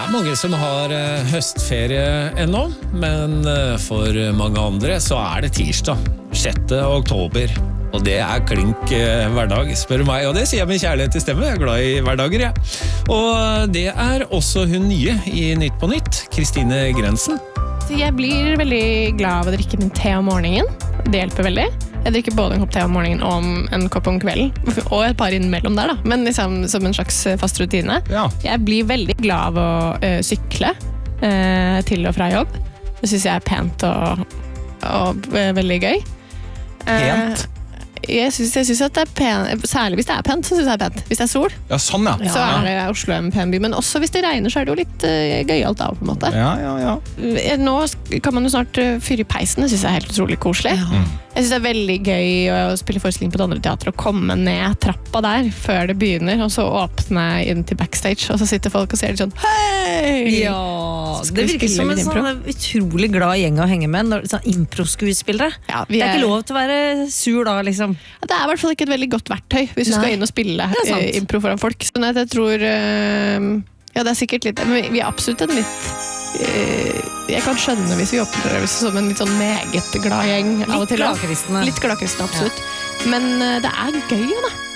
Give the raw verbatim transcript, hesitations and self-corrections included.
er mange som har eh, høstferie ennå, men eh, for mange andre så er det tirsdag, sjette oktober. Og det er klink eh, hverdag, spør du meg. Og det sier jeg med kjærlighet til stemme. Jeg er glad i hverdager, jeg. Ja. Og det er også hun nye i Nytt på Nytt, Kristine Grensen. Jeg blir veldig glad av å drikke min te om morgenen. Det hjelper veldig. Jeg drikker både en kopp te om morgenen og en kopp om kvelden. Og et par innimellom der, da. Men liksom som en slags fast rutine. Ja. Jeg blir veldig glad av å uh, sykle uh, til og fra jobb. Det synes jeg er pent og, og uh, veldig gøy. Pent? Uh, Jeg synes, jeg synes at det er pen, særlig hvis det er pent, så synes jeg det er pent. Hvis det er sol, Ja, sånn ja. så er det Oslo en pen by. Men også hvis det regner, så er det jo litt uh, gøyalt da, på en måte. Ja, ja, ja. Eh, Nå kan man jo snart uh, fyre i peisen. Det synes jeg er helt utrolig koselig. Mm. Jeg synes det er veldig gøy å spille forestilling på det andre teater og komme ned trappa der før det begynner, og så åpne inn til backstage, og så sitter folk og ser litt sånn hei! Ja, Så skal det vi virker spille som en litt impro. sånn utrolig glad gjeng å henge med, når, sånn impro-skuespillere. Ja, vi Det er er- ikke lov til å være sur da, liksom. Det er i hvert fall ikke et veldig godt verktøy hvis du Nei. skal inn og spille Det er sant. eh, impro foran folk. Så nei, jeg tror eh, ja, det er sikkert litt, men vi er absolutt en litt eh, jeg kan skjønne hvis vi opplever oss som en litt sånn meget glad gjeng av og Litt til. da. gladkristne. Litt gladkristne, absolutt. Men eh, det er gøy, da.